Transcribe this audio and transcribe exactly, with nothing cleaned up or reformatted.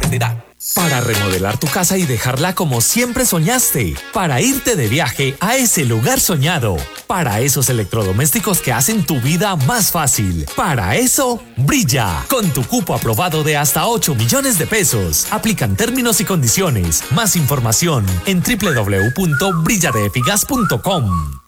menores de edad. Para remodelar tu casa y dejarla como siempre soñaste. Para irte de viaje a ese lugar soñado. Para esos electrodomésticos que hacen tu vida más fácil. Para eso, brilla. Con tu cupo aprobado de hasta ocho millones de pesos. Aplican términos y condiciones. Más información en doble u doble u doble u punto brilla de efigas punto com.